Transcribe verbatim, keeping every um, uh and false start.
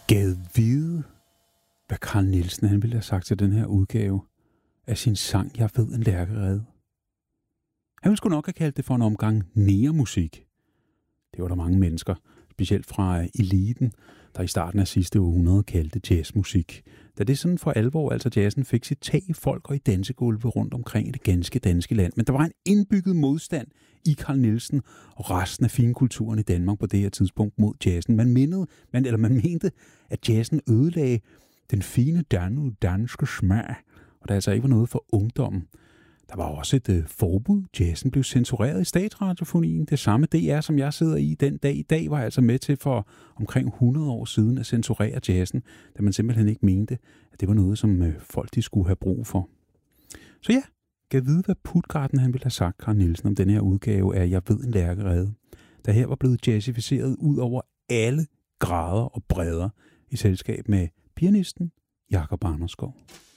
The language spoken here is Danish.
Gad vide, hvad Carl Nielsen han ville have sagt til den her udgave af sin sang Jeg ved en lærkerede. Han ville sgu nok have kaldt det for en omgang næremusik. Det var der mange mennesker, specielt fra eliten, der i starten af sidste århundrede kaldte jazzmusik. Da det sådan for alvor, altså jazzen, fik sit tag i folk og i dansegulve rundt omkring i det ganske danske land. Men der var en indbygget modstand i Carl Nielsen og resten af finkulturen i Danmark på det her tidspunkt mod jazzen. Man mindede, man, eller man mente, at jazzen ødelagde den fine dannede danske smag, og der altså ikke var noget for ungdommen. Der var også et øh, forbud. Jazzen blev censureret i statsradiofonien. Det samme D R, som jeg sidder i den dag i dag, var altså med til for omkring hundrede år siden at censurere jazzen, da man simpelthen ikke mente, at det var noget, som øh, folk de skulle have brug for. Så ja, kan vide, hvad Puttgarden han ville have sagt, Carl Nielsen, om den her udgave af Jeg ved en lærkerede, der her var blevet jazzificeret ud over alle grader og bredder i selskab med pianisten Jakob Andersgaard.